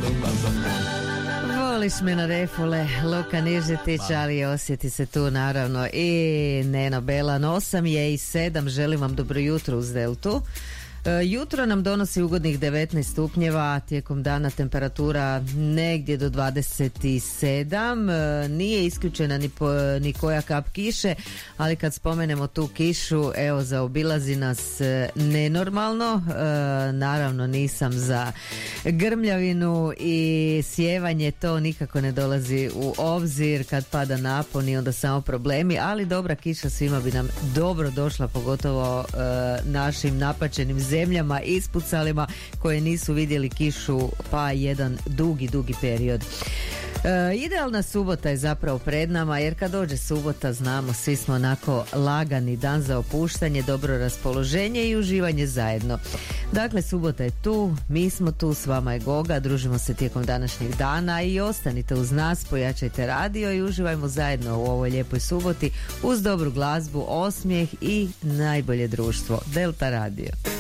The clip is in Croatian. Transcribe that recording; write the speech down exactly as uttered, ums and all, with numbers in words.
Voliš me na refule, Luka Nižetić, ali osjeti se tu naravno i Neno Belan. Osam je i sedam, želim vam dobro jutro uz Deltu. Jutro nam donosi ugodnih devetnaest stupnjeva, tijekom dana temperatura negdje do dvadeset sedam, nije isključena ni, po, ni koja kap kiše, ali kad spomenemo tu kišu, evo, zaobilazi nas nenormalno. Naravno nisam za grmljavinu i sjevanje, to nikako ne dolazi u obzir. Kad pada napon i onda samo problemi, ali dobra kiša svima bi nam dobro došla, pogotovo našim napačenim zemljama zemljama, ispucalima koje nisu vidjeli kišu pa jedan dugi, dugi period. E, idealna subota je zapravo pred nama, jer kad dođe subota, znamo, svi smo onako lagani, dan za opuštanje, dobro raspoloženje i uživanje zajedno. Dakle, subota je tu, mi smo tu, s vama je Goga, družimo se tijekom današnjeg dana i ostanite uz nas, pojačajte radio i uživajmo zajedno u ovoj lijepoj suboti uz dobru glazbu, osmijeh i najbolje društvo. Delta Radio.